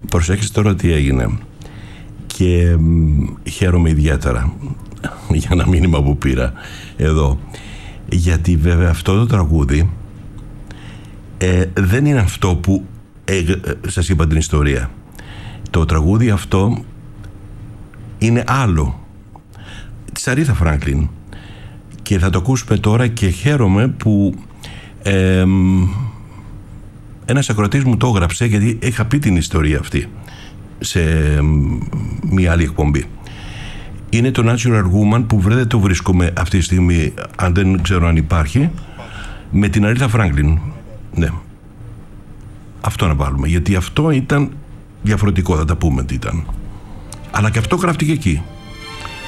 Προσέξτε τώρα τι έγινε. Και χαίρομαι ιδιαίτερα για ένα μήνυμα που πήρα εδώ. Γιατί βέβαια αυτό το τραγούδι δεν είναι αυτό που σας είπα την ιστορία. Το τραγούδι αυτό είναι άλλο, της Αρίθα Φράγκλιν, και θα το ακούσουμε τώρα. Και χαίρομαι που ένας ακροατής μου το έγραψε, γιατί είχα πει την ιστορία αυτή σε μια άλλη εκπομπή. Είναι το Natural Woman, που δεν το βρίσκομαι αυτή τη στιγμή, αν δεν ξέρω αν υπάρχει, με την Αρίθα Φράγκλιν. Ναι, αυτό να βάλουμε, γιατί αυτό ήταν διαφορετικό, θα τα πούμε τι ήταν. Αλλά και αυτό γράφτηκε εκεί.